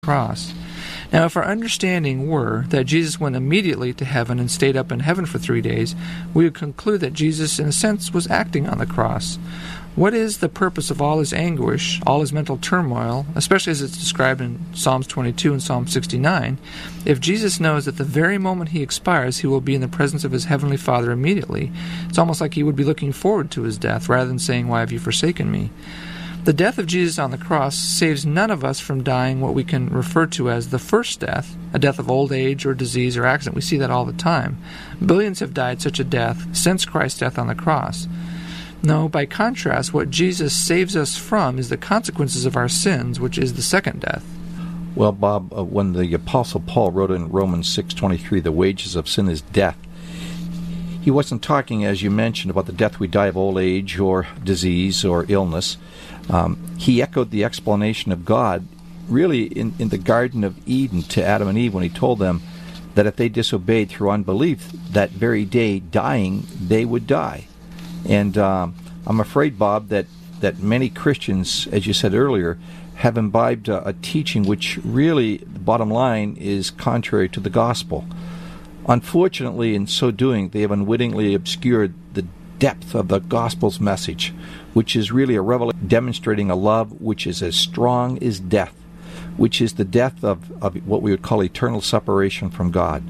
cross. Now, if our understanding were that Jesus went immediately to heaven and stayed up in heaven for 3 days, we would conclude that Jesus, in a sense, was acting on the cross. What is the purpose of all his anguish, all his mental turmoil, especially as it's described in Psalms 22 and Psalm 69, if Jesus knows that the very moment he expires, he will be in the presence of his heavenly Father immediately? It's almost like he would be looking forward to his death rather than saying, "Why have you forsaken me?" The death of Jesus on the cross saves none of us from dying what we can refer to as the first death, a death of old age or disease or accident. We see that all the time. Billions have died such a death since Christ's death on the cross. No, by contrast, what Jesus saves us from is the consequences of our sins, which is the second death. Well, Bob, when the Apostle Paul wrote in Romans 6:23, the wages of sin is death, he wasn't talking, as you mentioned, about the death we die of old age or disease or illness. He echoed the explanation of God, really, in the Garden of Eden to Adam and Eve when he told them that if they disobeyed through unbelief, that very day, dying, they would die. And I'm afraid, Bob, that many Christians, as you said earlier, have imbibed a teaching which really, the bottom line, is contrary to the gospel. Unfortunately, in so doing, they have unwittingly obscured the depth of the gospel's message, which is really a revelation demonstrating a love which is as strong as death, which is the death of what we would call eternal separation from God.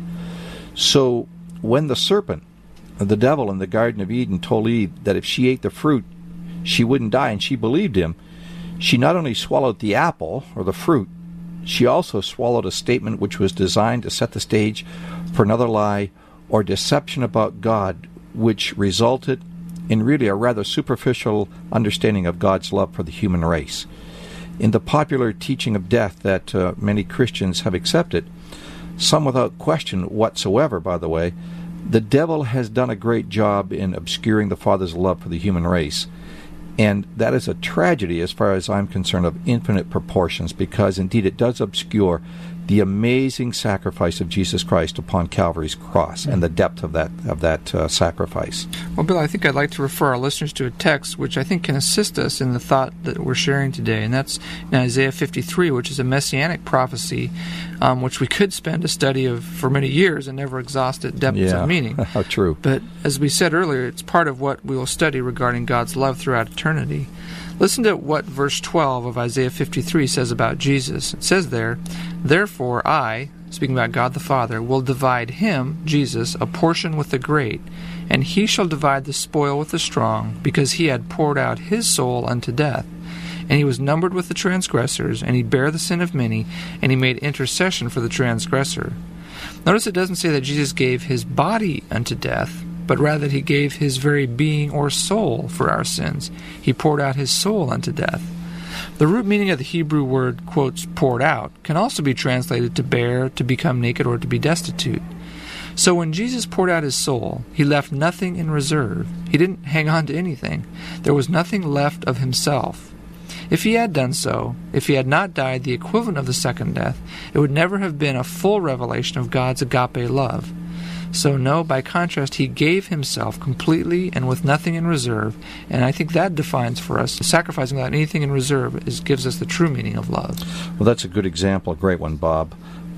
So when the serpent, the devil in the Garden of Eden, told Eve that if she ate the fruit, she wouldn't die, and she believed him, she not only swallowed the apple, or the fruit, she also swallowed a statement which was designed to set the stage for another lie or deception about God, which resulted in really a rather superficial understanding of God's love for the human race. In the popular teaching of death that many Christians have accepted, some without question whatsoever, by the way, the devil has done a great job in obscuring the Father's love for the human race. And that is a tragedy, as far as I'm concerned, of infinite proportions, because indeed it does obscure the amazing sacrifice of Jesus Christ upon Calvary's cross and the depth of that sacrifice. Well, Bill, I think I'd like to refer our listeners to a text which I think can assist us in the thought that we're sharing today, and that's in Isaiah 53, which is a messianic prophecy, which we could spend a study of for many years and never exhaust its depths of meaning. How true. But as we said earlier, it's part of what we will study regarding God's love throughout eternity. Listen to what verse 12 of Isaiah 53 says about Jesus. It says there, "Therefore I," speaking about God the Father, "will divide him," Jesus, "a portion with the great, and he shall divide the spoil with the strong, because he had poured out his soul unto death. And he was numbered with the transgressors, and he bare the sin of many, and he made intercession for the transgressor." Notice it doesn't say that Jesus gave his body unto death, but rather that he gave his very being or soul for our sins. He poured out his soul unto death. The root meaning of the Hebrew word, quotes, poured out, can also be translated to bear, to become naked, or to be destitute. So when Jesus poured out his soul, he left nothing in reserve. He didn't hang on to anything. There was nothing left of himself. If he had done so, if he had not died the equivalent of the second death, it would never have been a full revelation of God's agape love. So no, by contrast, he gave himself completely and with nothing in reserve, and I think that defines for us, sacrificing without anything in reserve gives us the true meaning of love. Well, that's a good example, a great one, Bob.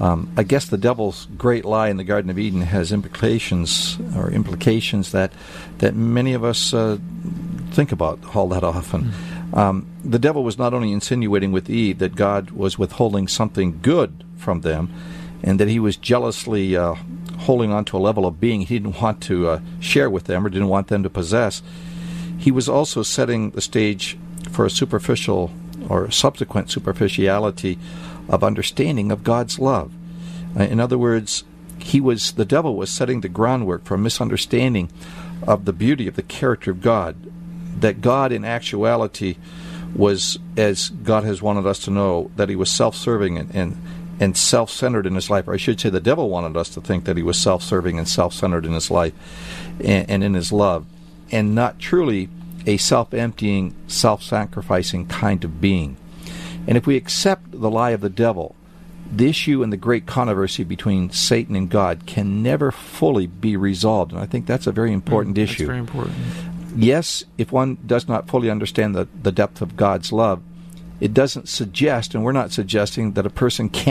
I guess the devil's great lie in the Garden of Eden has implications that many of us think about all that often. The devil was not only insinuating with Eve that God was withholding something good from them, and that he was jealously holding on to a level of being he didn't want to share with them or didn't want them to possess. He was also setting the stage for a superficial or subsequent superficiality of understanding of God's love. In other words, the devil was setting the groundwork for a misunderstanding of the beauty of the character of God, that God in actuality was, as God has wanted us to know, that he was self-serving and self-centered in his life. Or I should say the devil wanted us to think that he was self-serving and self-centered in his life and in his love, and not truly a self-emptying, self-sacrificing kind of being. And if we accept the lie of the devil, the issue and the great controversy between Satan and God can never fully be resolved. And I think that's a very important issue. That's very important. Yes, if one does not fully understand the depth of God's love, it doesn't suggest, and we're not suggesting, that a person can't